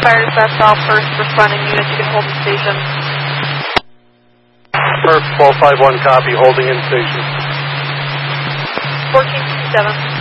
Fire dispatch call, first responding unit, you can hold in station. Perf 1251 copy, holding in station. 1457.